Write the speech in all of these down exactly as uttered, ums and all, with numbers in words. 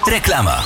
Reklama.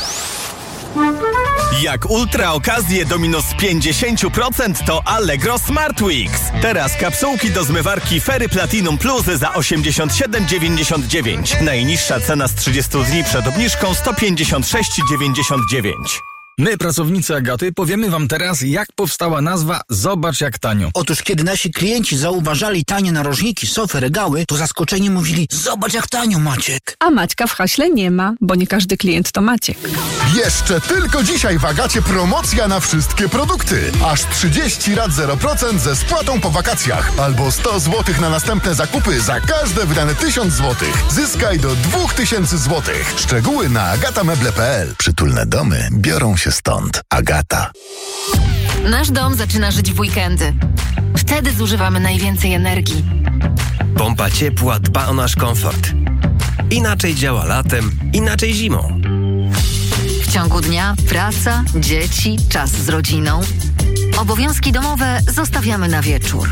Jak ultra okazje do minus pięćdziesiąt procent to Allegro Smart Weeks. Teraz kapsułki do zmywarki Fairy Platinum Plus za osiemdziesiąt siedem dziewięćdziesiąt dziewięć. Najniższa cena z trzydziestu dni przed obniżką sto pięćdziesiąt sześć dziewięćdziesiąt dziewięć. My, pracownicy Agaty, powiemy wam teraz, jak powstała nazwa Zobacz jak tanio. Otóż, kiedy nasi klienci zauważali tanie narożniki, sofy, regały, to zaskoczeni mówili: zobacz jak tanio, Maciek. A Maćka w haśle nie ma, bo nie każdy klient to Maciek. Jeszcze tylko dzisiaj w Agacie promocja na wszystkie produkty. Aż trzydzieści rat zero procent ze spłatą po wakacjach. Albo sto złotych na następne zakupy za każde wydane tysiąc złotych. Zyskaj do dwa tysiące złotych. Szczegóły na agameble kropka pe el. Przytulne domy biorą się stąd. Agata. Nasz dom zaczyna żyć w weekendy. Wtedy zużywamy najwięcej energii. Pompa ciepła dba o nasz komfort. Inaczej działa latem, inaczej zimą. W ciągu dnia praca, dzieci, czas z rodziną. Obowiązki domowe zostawiamy na wieczór.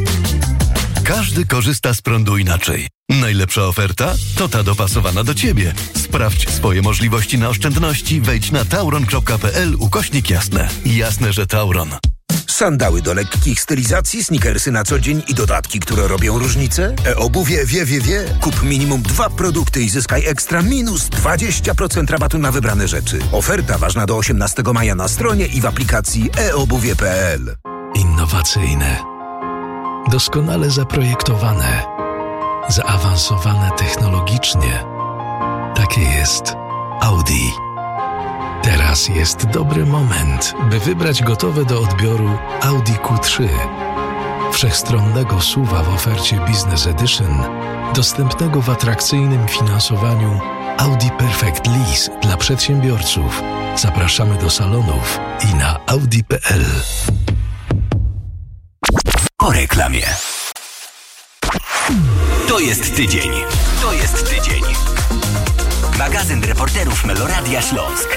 Każdy korzysta z prądu inaczej. Najlepsza oferta to ta dopasowana do Ciebie. Sprawdź swoje możliwości na oszczędności. Wejdź na tauron kropka pe el ukośnik jasne. Jasne, że Tauron. Sandały do lekkich stylizacji, sneakersy na co dzień i dodatki, które robią różnicę? E-obuwie wie, wie, wie. Kup minimum dwa produkty i zyskaj ekstra minus dwadzieścia procent rabatu na wybrane rzeczy. Oferta ważna do osiemnastego maja na stronie i w aplikacji e obuwie kropka pe el. Innowacyjne, doskonale zaprojektowane, zaawansowane technologicznie. Takie jest Audi. Teraz jest dobry moment, by wybrać gotowe do odbioru Audi Q trzy. Wszechstronnego S U V-a w ofercie Business Edition, dostępnego w atrakcyjnym finansowaniu Audi Perfect Lease dla przedsiębiorców. Zapraszamy do salonów i na audi kropka pe el. Po reklamie. To jest tydzień. To jest tydzień. Magazyn reporterów Meloradia Śląsk.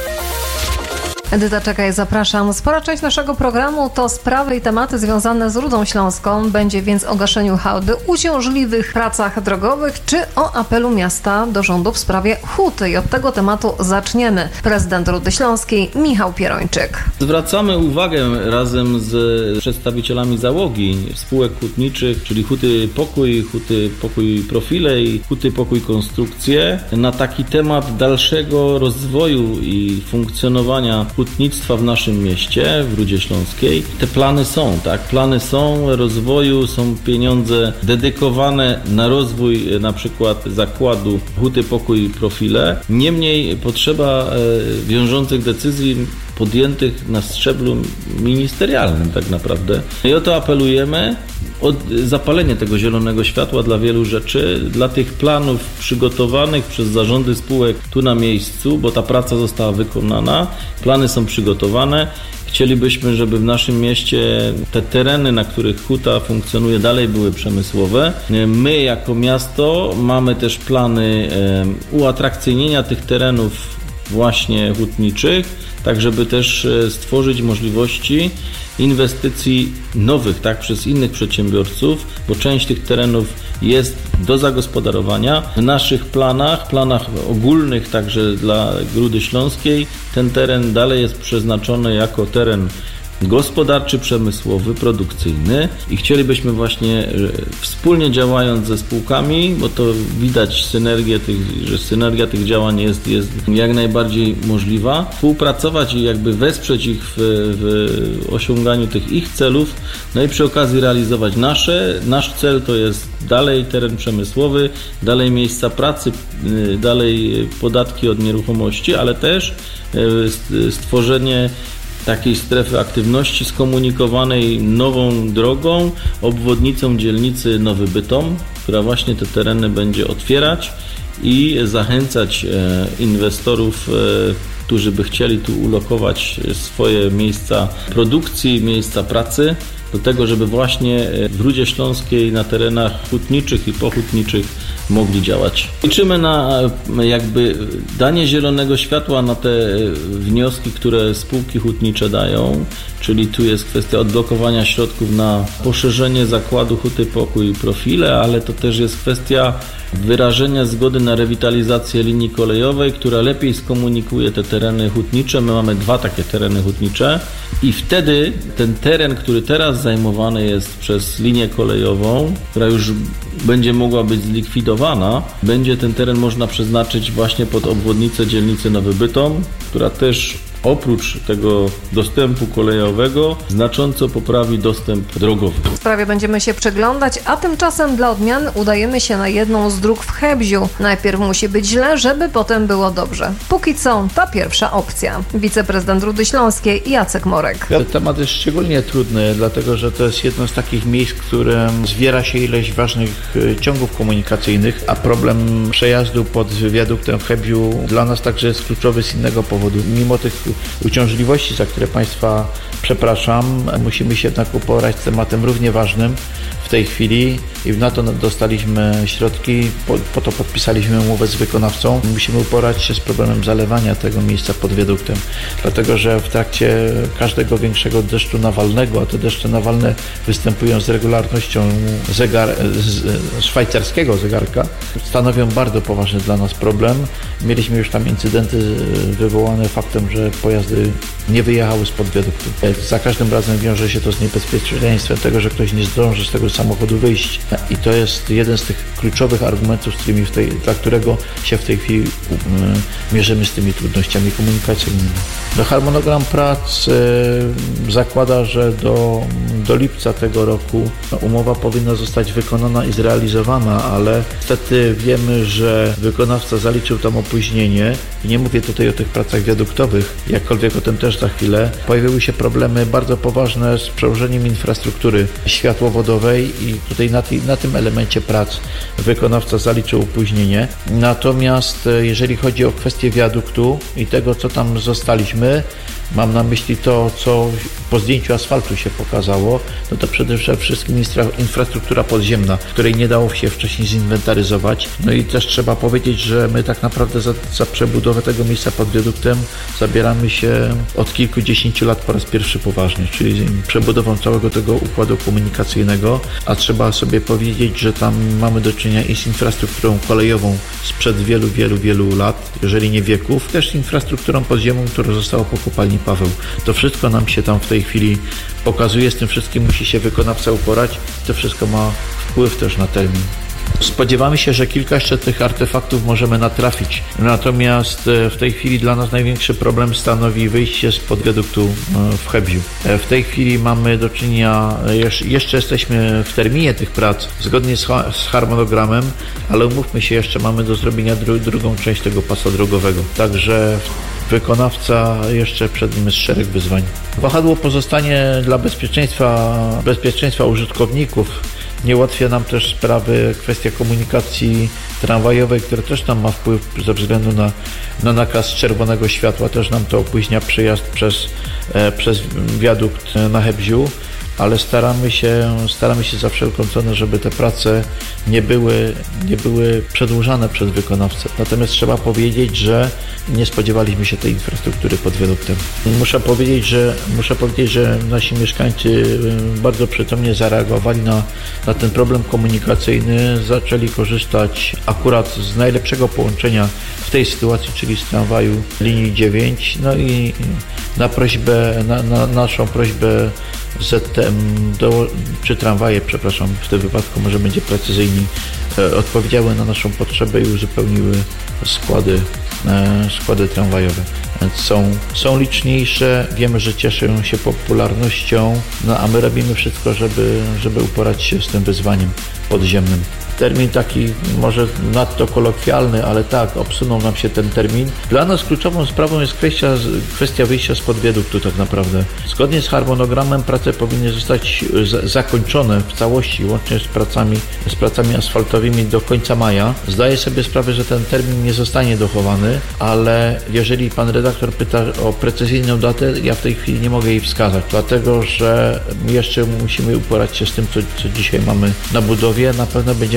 Edyta Czekaj, zapraszam. Spora część naszego programu to sprawy i tematy związane z Rudą Śląską. Będzie więc o gaszeniu hałdy, uciążliwych pracach drogowych czy o apelu miasta do rządu w sprawie huty. I od tego tematu zaczniemy. Prezydent Rudy Śląskiej Michał Pierończyk. Zwracamy uwagę razem z przedstawicielami załogi spółek hutniczych, czyli Huty Pokój, Huty Pokój Profile i Huty Pokój Konstrukcje, na taki temat dalszego rozwoju i funkcjonowania hutnictwa w naszym mieście, w Rudzie Śląskiej. Te plany są, tak? Plany są rozwoju, są pieniądze dedykowane na rozwój na przykład zakładu Huty Pokój Profile. Niemniej potrzeba e, wiążących decyzji podjętych na szczeblu ministerialnym tak naprawdę. I o to apelujemy, o zapalenie tego zielonego światła dla wielu rzeczy, dla tych planów przygotowanych przez zarządy spółek tu na miejscu, bo ta praca została wykonana, plany są przygotowane. Chcielibyśmy, żeby w naszym mieście te tereny, na których huta funkcjonuje, dalej były przemysłowe. My jako miasto mamy też plany uatrakcyjnienia tych terenów właśnie hutniczych, tak żeby też stworzyć możliwości inwestycji nowych, tak, przez innych przedsiębiorców, bo część tych terenów jest do zagospodarowania. W naszych planach, planach ogólnych także dla Rudy Śląskiej, ten teren dalej jest przeznaczony jako teren gospodarczy, przemysłowy, produkcyjny i chcielibyśmy właśnie wspólnie działając ze spółkami, bo to widać synergię tych, że synergia tych działań jest, jest jak najbardziej możliwa, współpracować i jakby wesprzeć ich w, w osiąganiu tych ich celów, no i przy okazji realizować nasze. Nasz cel to jest dalej teren przemysłowy, dalej miejsca pracy, dalej podatki od nieruchomości, ale też stworzenie takiej strefy aktywności skomunikowanej nową drogą, obwodnicą dzielnicy Nowy Bytom, która właśnie te tereny będzie otwierać i zachęcać inwestorów, którzy by chcieli tu ulokować swoje miejsca produkcji, miejsca pracy, do tego, żeby właśnie w Rudzie Śląskiej na terenach hutniczych i pohutniczych mogli działać. Liczymy na jakby danie zielonego światła na te wnioski, które spółki hutnicze dają, czyli tu jest kwestia odblokowania środków na poszerzenie zakładu Huty Pokój i Profile, ale to też jest kwestia wyrażenia zgody na rewitalizację linii kolejowej, która lepiej skomunikuje te tereny hutnicze. My mamy dwa takie tereny hutnicze i wtedy ten teren, który teraz zajmowany jest przez linię kolejową, która już będzie mogła być zlikwidowana, będzie ten teren można przeznaczyć właśnie pod obwodnicę dzielnicy Nowy Bytom, która też oprócz tego dostępu kolejowego znacząco poprawi dostęp drogowy. W sprawie będziemy się przyglądać, a tymczasem dla odmiany udajemy się na jedną z dróg w Chebziu. Najpierw musi być źle, żeby potem było dobrze. Póki co ta pierwsza opcja. Wiceprezydent Rudy Śląskiej Jacek Morek. Temat jest szczególnie trudny, dlatego że to jest jedno z takich miejsc, w którym zbiera się ileś ważnych ciągów komunikacyjnych, a problem przejazdu pod wiaduktem w Chebziu dla nas także jest kluczowy z innego powodu. Mimo tych uciążliwości, za które Państwa przepraszam, musimy się jednak uporać z tematem równie ważnym w tej chwili i na to dostaliśmy środki, po, po to podpisaliśmy umowę z wykonawcą. Musimy uporać się z problemem zalewania tego miejsca pod wiaduktem, dlatego że w trakcie każdego większego deszczu nawalnego, a te deszcze nawalne występują z regularnością zegar, z, szwajcarskiego zegarka, stanowią bardzo poważny dla nas problem. Mieliśmy już tam incydenty wywołane faktem, że pojazdy nie wyjechały spod wiaduktu. Za każdym razem wiąże się to z niebezpieczeństwem tego, że ktoś nie zdąży z tego samochodu wyjść. I to jest jeden z tych kluczowych argumentów, z którymi w tej, dla którego się w tej chwili um, mierzymy z tymi trudnościami komunikacyjnymi. No, harmonogram prac y, zakłada, że do, do lipca tego roku umowa powinna zostać wykonana i zrealizowana, ale niestety wiemy, że wykonawca zaliczył tam opóźnienie i nie mówię tutaj o tych pracach wiaduktowych, jakkolwiek o tym też za chwilę. Pojawiły się problemy bardzo poważne z przełożeniem infrastruktury światłowodowej i tutaj na, ty, na tym elemencie prac wykonawca zaliczył opóźnienie. Natomiast jeżeli chodzi o kwestię wiaduktu i tego, co tam zostaliśmy, mam na myśli to, co po zdjęciu asfaltu się pokazało, no to przede wszystkim infrastruktura podziemna, której nie dało się wcześniej zinwentaryzować. No i też trzeba powiedzieć, że my tak naprawdę za, za przebudowę tego miejsca pod wiaduktem zabieramy się od kilkudziesięciu lat po raz pierwszy poważnie, czyli przebudową całego tego układu komunikacyjnego, a trzeba sobie powiedzieć, że tam mamy do czynienia i z infrastrukturą kolejową sprzed wielu, wielu, wielu lat, jeżeli nie wieków, też z infrastrukturą podziemną, która została po kopalni Paweł. To wszystko nam się tam w tej chwili pokazuje, z tym wszystkim musi się wykonawca uporać, to wszystko ma wpływ też na termin. Spodziewamy się, że kilka jeszcze tych artefaktów możemy natrafić, natomiast w tej chwili dla nas największy problem stanowi wyjście spod wiaduktu w Chebziu. W tej chwili mamy do czynienia, jeszcze jesteśmy w terminie tych prac, zgodnie z harmonogramem, ale umówmy się, jeszcze mamy do zrobienia dru- drugą część tego pasa drogowego, także wykonawca jeszcze przed nim jest szereg wyzwań. Wahadło pozostanie dla bezpieczeństwa, bezpieczeństwa użytkowników. Nie ułatwia nam też sprawy kwestia komunikacji tramwajowej, która też tam ma wpływ ze względu na, na nakaz czerwonego światła. Też nam to opóźnia przejazd przez, e, przez wiadukt na Chebziu, ale staramy się, staramy się za wszelką cenę, żeby te prace nie były, nie były przedłużane przez wykonawcę. Natomiast trzeba powiedzieć, że nie spodziewaliśmy się tej infrastruktury pod wiaduktem. Muszę powiedzieć, że, muszę powiedzieć, że nasi mieszkańcy bardzo przytomnie zareagowali na, na ten problem komunikacyjny, zaczęli korzystać akurat z najlepszego połączenia w tej sytuacji, czyli z tramwaju linii dziewięć. No i na prośbę, na, na naszą prośbę Z T M, do, czy tramwaje, przepraszam, w tym wypadku może będzie precyzyjniej, e, odpowiedziały na naszą potrzebę i uzupełniły składy, e, składy tramwajowe. Więc są, są liczniejsze, wiemy, że cieszą się popularnością, no a my robimy wszystko, żeby, żeby uporać się z tym wyzwaniem podziemnym. Termin taki może nadto kolokwialny, ale tak, obsunął nam się ten termin. Dla nas kluczową sprawą jest kwestia, kwestia wyjścia spod wiaduktu tak naprawdę. Zgodnie z harmonogramem prace powinny zostać z, zakończone w całości, łącznie z pracami, z pracami asfaltowymi do końca maja. Zdaję sobie sprawę, że ten termin nie zostanie dochowany, ale jeżeli pan redaktor pyta o precyzyjną datę, ja w tej chwili nie mogę jej wskazać, dlatego że jeszcze musimy uporać się z tym, co, co dzisiaj mamy na budowie. Na pewno będziemy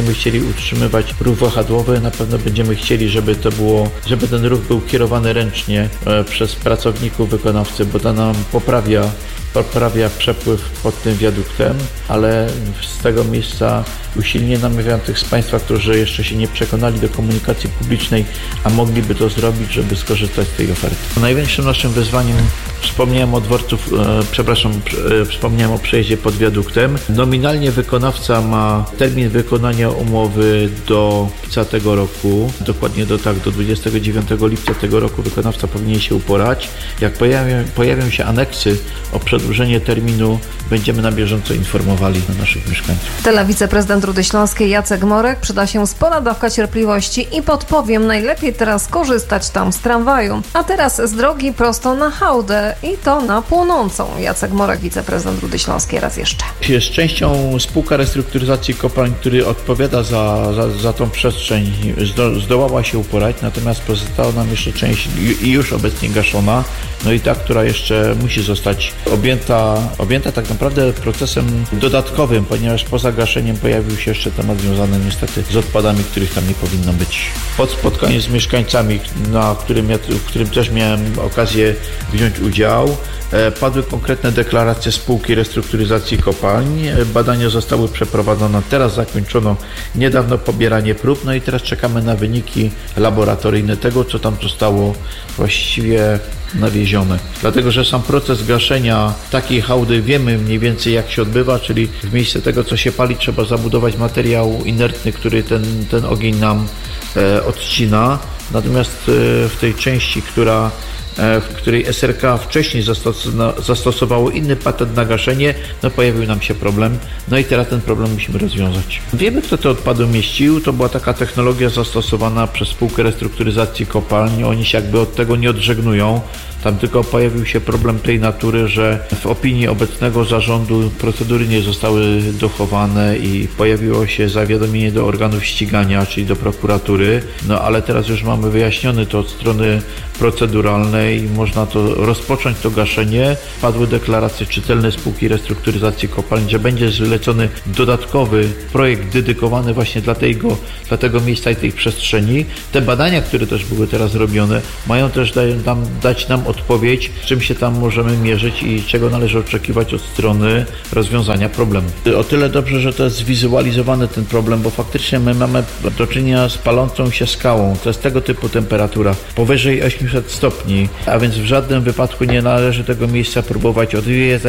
będziemy chcieli utrzymywać ruch wahadłowy, na pewno będziemy chcieli, żeby to było, żeby ten ruch był kierowany ręcznie e, przez pracowników wykonawcy, bo to nam poprawia poprawia przepływ pod tym wiaduktem, ale z tego miejsca usilnie namawiam tych z Państwa, którzy jeszcze się nie przekonali do komunikacji publicznej, a mogliby to zrobić, żeby skorzystać z tej oferty. Największym naszym wyzwaniem, wspomniałem o dworcu, e, przepraszam, e, wspomniałem o przejeździe pod wiaduktem. Nominalnie wykonawca ma termin wykonania umowy do lipca tego roku, dokładnie do tak, do dwudziestego dziewiątego lipca tego roku wykonawca powinien się uporać. Jak pojawią, pojawią się aneksy o przedłużenie terminu, będziemy na bieżąco informowali naszych mieszkańców. Tyle wiceprezydent Rudy Śląskiej Jacek Morek. Przyda się spora dawka cierpliwości i podpowiem, najlepiej teraz korzystać tam z tramwaju. A teraz z drogi prosto na hałdę i to na płonącą. Jacek Morek, wiceprezydent Rudy Śląskiej, raz jeszcze. Jest częścią spółka restrukturyzacji kopalń, który odpowiada za, za, za tą przestrzeń, zdo, zdołała się uporać, natomiast pozostała nam jeszcze część i już obecnie gaszona, no i ta, która jeszcze musi zostać objęta, objęta tak naprawdę procesem dodatkowym, ponieważ poza gaszeniem pojawił się jeszcze temat związany niestety z odpadami, których tam nie powinno być. Po spotkaniu z mieszkańcami, na którym ja, w którym też miałem okazję wziąć udział, padły konkretne deklaracje spółki restrukturyzacji kopalń. Badania zostały przeprowadzone, teraz zakończono niedawno pobieranie prób, no i teraz czekamy na wyniki laboratoryjne tego, co tam zostało właściwie nawiezione. Dlatego, że sam proces gaszenia takiej hałdy wiemy mniej więcej jak się odbywa, czyli w miejsce tego, co się pali, trzeba zabudować materiał inertny, który ten, ten ogień nam e, odcina. Natomiast e, w tej części, która w której S R K wcześniej zastos- zastosowało inny patent na gaszenie, no pojawił nam się problem, no i teraz ten problem musimy rozwiązać. Wiemy, kto te odpady umieścił, to była taka technologia zastosowana przez spółkę restrukturyzacji kopalń, oni się jakby od tego nie odżegnują, tam tylko pojawił się problem tej natury, że w opinii obecnego zarządu procedury nie zostały dochowane i pojawiło się zawiadomienie do organów ścigania, czyli do prokuratury, no ale teraz już mamy wyjaśnione to od strony proceduralnej, można to rozpocząć to gaszenie. Padły deklaracje czytelne spółki restrukturyzacji kopalń, że będzie zlecony dodatkowy projekt dedykowany właśnie dla tego, dla tego miejsca i tej przestrzeni. Te badania, które też były teraz robione, mają też da, nam, dać nam odpowiedź, z czym się tam możemy mierzyć i czego należy oczekiwać od strony rozwiązania problemu. O tyle dobrze, że to jest zwizualizowany ten problem, bo faktycznie my mamy do czynienia z palącą się skałą. To jest tego typu temperatura, powyżej osiemset stopni, a więc w żadnym wypadku nie należy tego miejsca próbować odwiedzać.